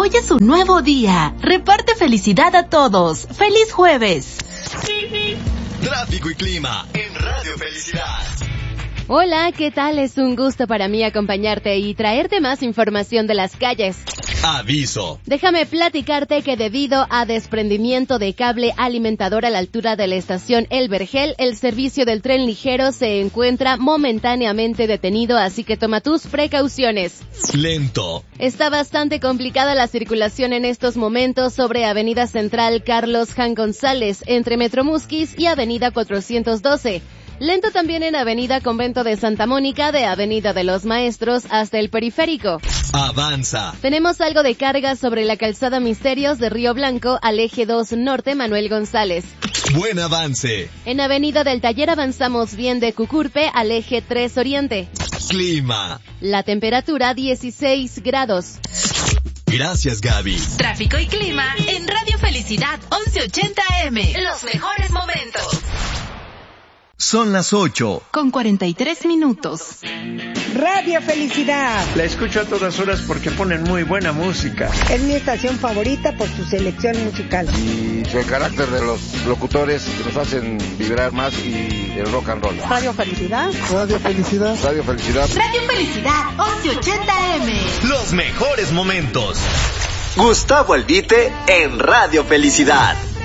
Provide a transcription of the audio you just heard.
Hoy es un nuevo día. Reparte felicidad a todos. ¡Feliz jueves! Tráfico y clima en Radio Felicidad. Hola, ¿qué tal? Es un gusto para mí acompañarte y traerte más información de las calles. Aviso. Déjame platicarte que debido a desprendimiento de cable alimentador a la altura de la estación El Vergel, el servicio del tren ligero se encuentra momentáneamente detenido, así que toma tus precauciones. Lento. Está bastante complicada la circulación en estos momentos sobre Avenida Central Carlos Jan González, entre Metro Musquis y Avenida 412. Lento también en Avenida Convento de Santa Mónica, de Avenida de los Maestros hasta el Periférico. Avanza. Tenemos algo de carga sobre la calzada Misterios de Río Blanco al eje 2 Norte Manuel González. Buen avance. En Avenida del Taller avanzamos bien de Cucurpe al eje 3 Oriente. Clima. La temperatura 16 grados. Gracias, Gaby. Tráfico y clima en Radio Felicidad 1180 AM. Los mejores momentos. Son las 8:43. Radio Felicidad. La escucho a todas horas porque ponen muy buena música. Es mi estación favorita por su selección musical. Y el carácter de los locutores que nos hacen vibrar más y el rock and roll. Radio Felicidad. Radio Felicidad. Radio Felicidad. Radio Felicidad 1180 AM. Los mejores momentos. Gustavo Albite en Radio Felicidad.